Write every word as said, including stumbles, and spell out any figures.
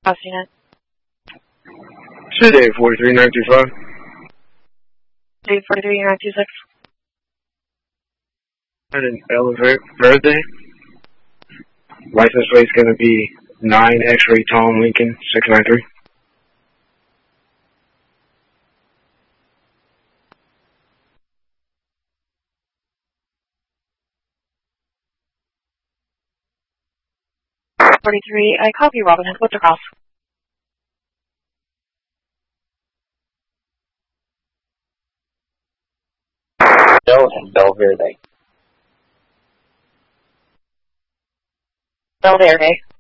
I've seen it. City forty-three nine two five. City forty-three nine two six. And an Ella Verde. License plate's going to be nine X-ray Tom Lincoln six nine three. forty-three, I copy Robin Hood. What's across? Bell and Belverde. Belverde.